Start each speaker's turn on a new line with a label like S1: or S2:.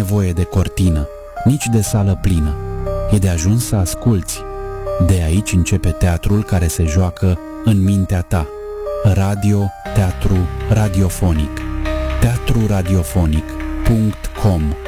S1: nevoie de cortină, nici de sală plină. E de ajuns să asculți. De aici începe teatrul care se joacă în mintea ta. Radio, teatru radiofonic. teatruradiofonic.com